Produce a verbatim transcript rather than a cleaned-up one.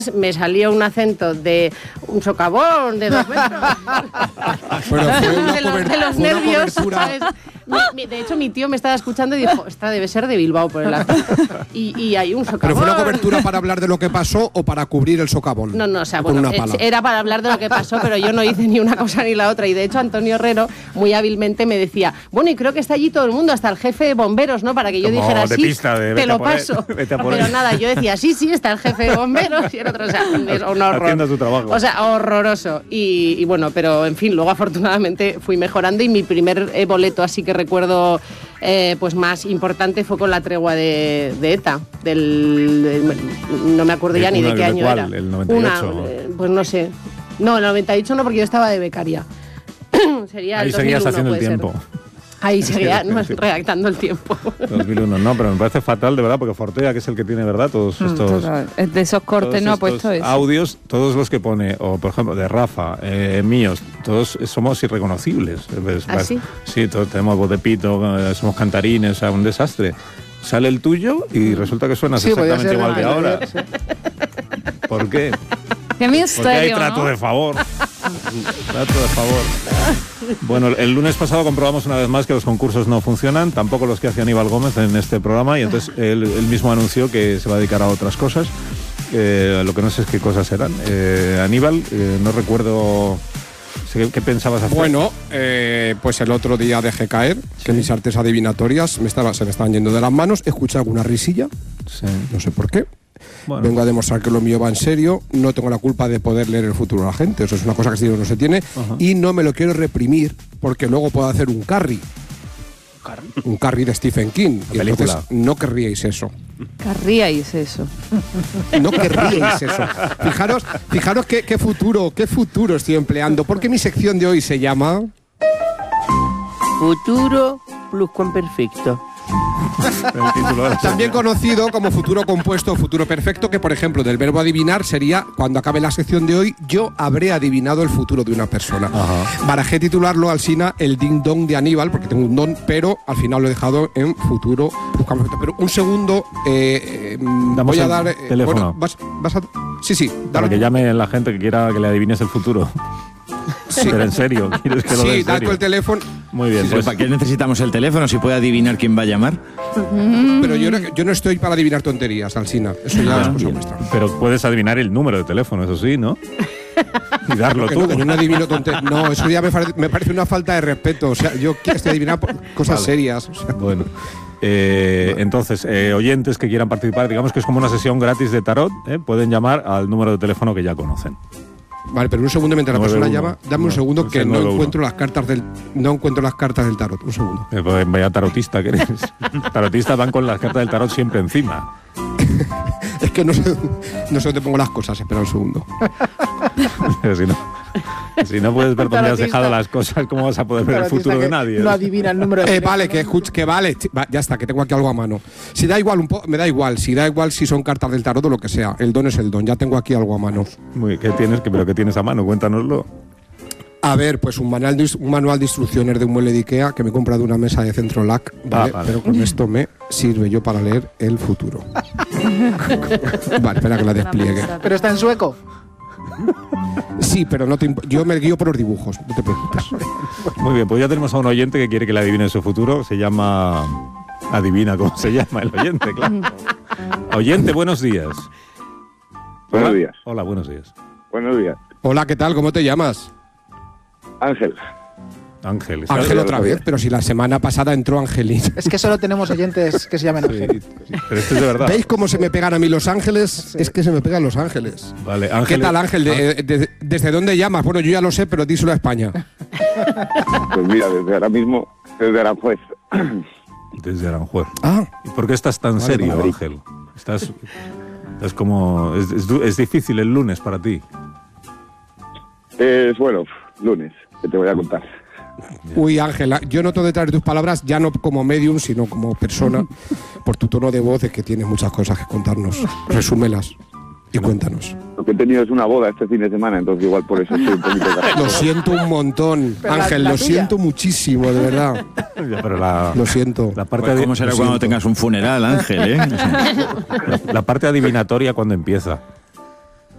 me salía un acento de un socavón de dos metros. Pero fue una de, los, cober- de los fue una nervios, cobertura. ¿sabes? Mi, mi, de hecho, mi tío me estaba escuchando y dijo, esta debe ser de Bilbao por el acento. Y, y hay un socavón. ¿Pero fue una cobertura para hablar de lo que pasó o para cubrir el socavón? No, no, o sea, Con bueno, una pala. era para hablar de lo que pasó, pero yo no hice ni una cosa ni la otra. Y de hecho, Antonio Herrero, muy hábilmente, me decía, bueno, y creo que está allí todo el mundo, hasta el jefe de bomberos, ¿no? Para que yo Como dijera, de sí, pista, de, te vete lo a por él, paso. vete a por Pero él. nada, yo decía, sí, sí, está el jefe de bomberos. Y el otro, o sea, es un horror. Haciendo tu trabajo. O sea, horroroso. Y, y bueno, pero en fin, luego afortunadamente fui mejorando y mi primer eh, boleto, así que recuerdo, eh, pues más importante fue con la tregua de, de ETA. Del, del- no me acuerdo ya ¿El- ni de una qué de año cuál? era. ¿El noventa y ocho? Una, eh, pues no sé. No, el noventa y ocho no, porque yo estaba de becaria. Sería Ahí el seguías dos mil uno, haciendo el puede ser. tiempo. Ahí seguía no, Sí. redactando el tiempo. dos mil uno, no, pero me parece fatal, de verdad, porque Fortea, que es el que tiene, ¿verdad? Todos estos... Es de esos cortes todos no ha estos puesto eso. audios, todos los que pone, o por ejemplo de Rafa, eh, míos, todos somos irreconocibles. ¿Ves? ¿Ah, sí? Sí, todos tenemos voz de pito, eh, somos cantarines, o sea, un desastre. Sale el tuyo y resulta que suenas Sí, podía exactamente ser igual que de- ahora. sí. ¿Por qué? Qué Porque hay misterio, trato ¿no? de favor. Trato de favor. Bueno, el lunes pasado comprobamos una vez más que los concursos no funcionan, tampoco los que hace Aníbal Gómez en este programa, y entonces él, él mismo anunció que se va a dedicar a otras cosas. Eh, lo que no sé es qué cosas eran. Eh, Aníbal, eh, no recuerdo... ¿Qué, qué pensabas hacer? Bueno, eh, pues el otro día dejé caer que mis artes adivinatorias me estaba, se me estaban yendo de las manos. Escuché alguna risilla, Sí. no sé por qué. Bueno. Vengo a demostrar que lo mío va en serio. No tengo la culpa de poder leer el futuro de la gente. Eso es una cosa que si no se tiene. Ajá. Y no me lo quiero reprimir porque luego puedo hacer un carry. Un carry de Stephen King. La Y película. entonces no querríais eso. Querríais eso. No querríais eso. Fijaros, fijaros qué, qué futuro, qué futuro estoy empleando. Porque mi sección de hoy se llama... Futuro pluscuamperfecto. El título de la También conocido como futuro compuesto o futuro perfecto, que por ejemplo del verbo adivinar sería, cuando acabe la sección de hoy, yo habré adivinado el futuro de una persona. Ajá. Barajé titularlo Alsina el ding dong de Aníbal, porque tengo un don, pero al final lo he dejado en futuro perfecto. Pero un segundo, eh, eh, voy a el dar... eh, teléfono. bueno, vas, vas a... Sí, sí. Para dame- que llame la gente que quiera que le adivines el futuro. Sí. Pero en serio, ¿quieres que lo dé Sí, en da serio? con el teléfono. Muy bien, Pero pues ¿para qué necesitamos el teléfono si puede adivinar quién va a llamar? Pero yo no, yo no estoy para adivinar tonterías, Alsina. Eso ya Ah, es cosa bien. vuestra. pero puedes adivinar el número de teléfono, eso sí, ¿no? Y darlo Que tú. no, que yo no adivino tonterías. No, eso ya me parece, me parece una falta de respeto. O sea, yo quiero estoy adivinar por cosas Vale. serias. O sea. Bueno, eh, entonces, eh, oyentes que quieran participar, digamos que es como una sesión gratis de tarot, ¿eh? Pueden llamar al número de teléfono que ya conocen. Vale, pero un segundo mientras la nueve persona uno. llama, dame un No, segundo es que el no nueve uno. encuentro las cartas del no encuentro las cartas del tarot. Un segundo. Eh, pues vaya tarotista que eres. Tarotistas van con las cartas del tarot siempre encima. Es que no sé, no sé dónde pongo las cosas, espera un segundo. Pero si no, si no puedes ver dónde has Tarotista. dejado las cosas, ¿cómo vas a poder ver el Tarotista futuro de que nadie? No adivina el número de Eh, teléfono. vale, que escuch, que vale, ch- va, ya está, que tengo aquí algo a mano. Si da igual un po, me da igual, si da igual si son cartas del tarot o lo que sea. El don es el don, ya tengo aquí algo a mano. Muy, ¿qué tienes? ¿Qué, ¿Pero qué tienes a mano? Cuéntanoslo. A ver, pues un manual de, un manual de instrucciones de un mueble de Ikea que me he comprado de una mesa de Centro L A C, ¿vale? Ah, vale. Pero con esto me sirve yo para leer el futuro. Vale, espera que la despliegue. Pero está en sueco. Sí, pero no te imp- yo me guío por los dibujos, no te preocupes. Muy bien, pues ya tenemos a un oyente que quiere que le adivine su futuro. Se llama... Adivina cómo se llama el oyente, claro. Oyente, buenos días. Buenos Hola. días. Hola, buenos días. Buenos días. Hola, ¿qué tal? ¿Cómo te llamas? Ángel. Ángel. Ángel ya lo otra sabía. vez, pero si la semana pasada entró Angelín. Es que solo tenemos oyentes que se llaman Ángel. Pero esto es de verdad. ¿Veis cómo se me pegan a mí Los Ángeles? Sí. Es que se me pegan Los Ángeles. Vale, ¿Qué Ángel. tal, Ángel? De- de- ¿Desde dónde llamas? Bueno, yo ya lo sé, pero díselo a España. Pues mira, desde ahora mismo, desde Aranjuez. Desde Aranjuez. Ah, ¿Y por qué estás tan Vale, serio, Madrid. Ángel? Estás... Es como... Es, es du- es difícil el lunes para ti. Es bueno, lunes, que te voy a contar. uy, Ángel, yo noto detrás de tus palabras, ya no como medium, sino como persona, por tu tono de voz, de que tienes muchas cosas que contarnos. Resúmelas y cuéntanos. Lo que he tenido es una boda este fin de semana, entonces igual por eso estoy un poquito Lo caro. siento un montón, Pero la- Ángel, la lo tuya. siento muchísimo, de verdad. Ya, pero la, Lo siento. la parte, Pues adi- ¿cómo será lo cuando siento. tengas un funeral, Ángel, eh? la, la parte adivinatoria cuando empieza.